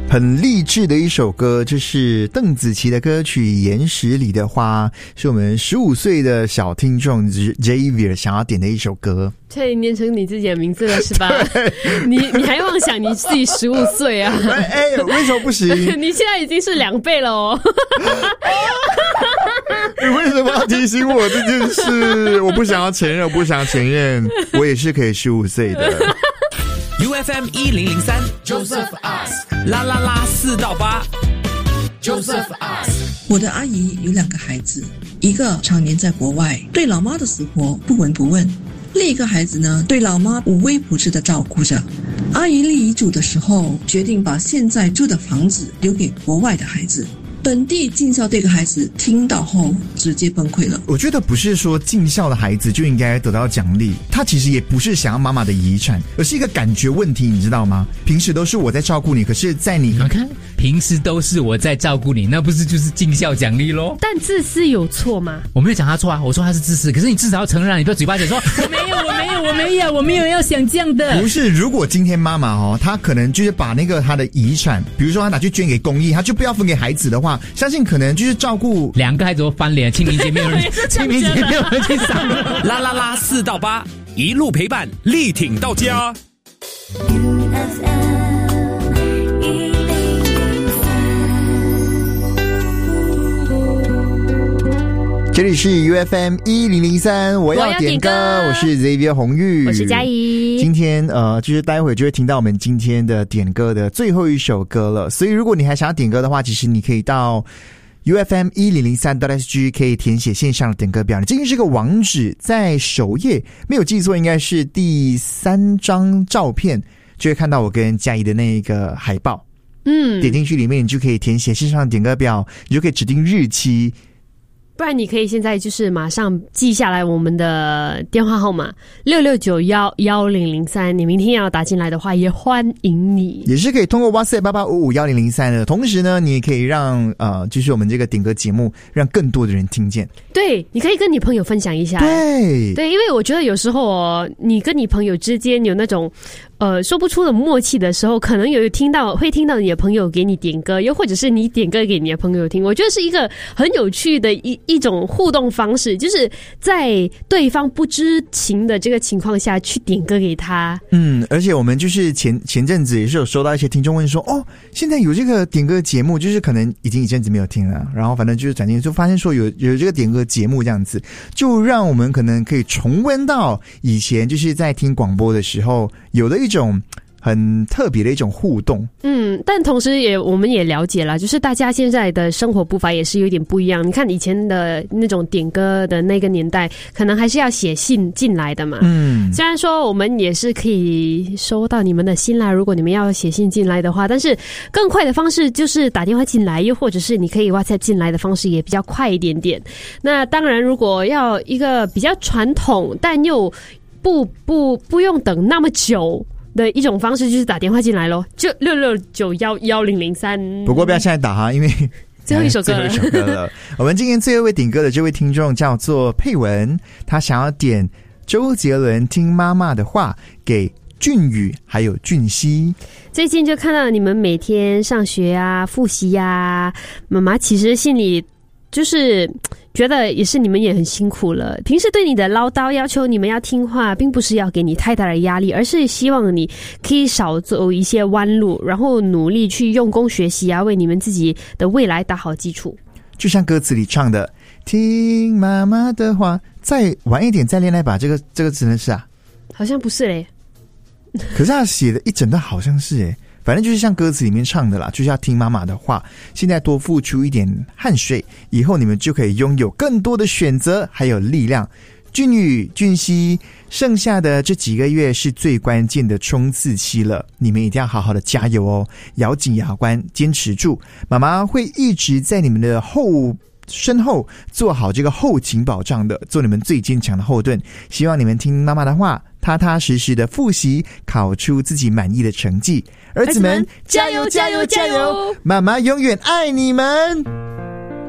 很励志的一首歌，这是邓紫棋的歌曲《岩石里的花》，是我们15岁的小听众 Javier 想要点的一首歌。 这念成你自己的名字了是吧？你还妄想你自己15岁啊？ 为什么不行？ 你现在已经是2倍了哦。 你为什么要提醒我这件事？我不想要承认，我也是可以15岁的。 UFM 1003 Joseph Ask 啦啦啦4到8 Joseph Ask。 我的阿姨有2个孩子，一个常年在国外，对老妈的死活不闻不问，另一个孩子呢，对老妈无微不至的照顾着。阿姨立遗嘱的时候，决定把现在住的房子留给国外的孩子。本地尽孝这个孩子听到后直接崩溃了。 我觉得不是说尽孝的孩子就应该得到奖励，他其实也不是想要妈妈的遗产，而是一个感觉问题，你知道吗？平时都是我在照顾你，可是在你看，平时都是我在照顾你，那不是就是尽孝奖励咯？ 但自私有错吗？ 我没有讲他错啊，我说他是自私，可是你至少要承认，你不要嘴巴讲说我没有要想这样的。 不是，如果今天妈妈她可能就是把那个她的遗产，比如说她拿去捐给公益，她就不要分给孩子的话，相信可能就是照顾 2个孩子都翻脸，清明节没有人去赏。 啦啦啦4到8，一路陪伴，力挺到家。 这里是 UFM 1003，我要点歌，我是 Xavier 红玉， 我是嘉怡。 今天就是待会就会听到我们今天的点歌的最后一首歌了，所以如果你还想要点歌的话，其实你可以到 UFM1003.SG 可以填写线上的点歌表。你进去这个网址，在首页没有记错应该是第3张照片，就会看到我跟嘉怡的那个海报。点进去里面你就可以填写线上的点歌表，你就可以指定日期。 不然你可以现在就是马上记下来我们的电话号码66911003，你明天要打进来的话也欢迎你， 也是可以通过 WhatsApp 88551003的。同时呢，你也可以让就是我们这个点歌节目让更多的人听见。 对，你可以跟你朋友分享一下。对，因为我觉得有时候你跟你朋友之间有那种说不出的默契的时候，可能会听到你的朋友给你点歌，又或者是你点歌给你的朋友听。我觉得是一个很有趣的一种互动方式，就是在对方不知情的这个情况下去点歌给他。 而且我们就是前阵子也是有收到一些听众问说，现在有这个点歌节目，就是可能已经一阵子没有听了，然后反正就是转进就发现说有这个点歌节目这样子，就让我们可能可以重温到以前就是在听广播的时候有的一种很特别的一种互动。 但同时我们也了解了，就是大家现在的生活步伐也是有点不一样。你看以前的那种点歌的那个年代，可能还是要写信进来的嘛。虽然说我们也是可以收到你们的信啦，如果你们要写信进来的话，但是更快的方式就是打电话进来，又或者是你可以 WhatsApp 进来的方式也比较快一点点。那当然，如果要一个比较传统但又不用等那么久的一种方式，就是打电话进来咯，就66911003。 不过不要现在打哈，因为最后一首歌了。我们今天最后一位点歌的这位听众叫做佩文，他想要点周杰伦《听妈妈的话》给俊宇还有俊熙。 最近就看到你们每天上学啊、复习啊，妈妈其实心里就是觉得也是你们也很辛苦了。平时对你的唠叨要求你们要听话，并不是要给你太大的压力，而是希望你可以少走一些弯路，然后努力去用功学习啊，为你们自己的未来打好基础。 就像歌词里唱的，听妈妈的话，再晚一点再练来吧，这个只能是好像不是嘞。 可是他写的一整段好像是反正就是像歌词里面唱的啦，就是要听妈妈的话，现在多付出一点汗水，以后你们就可以拥有更多的选择还有力量。俊宇、俊熙，剩下的这几个月是最关键的冲刺期了，你们一定要好好的加油哦，咬紧牙关，坚持住，妈妈会一直在你们的身后做好这个后勤保障的，做你们最坚强的后盾。希望你们听妈妈的话，踏踏实实的复习，考出自己满意的成绩。儿子们，加油加油加油！妈妈永远爱你们。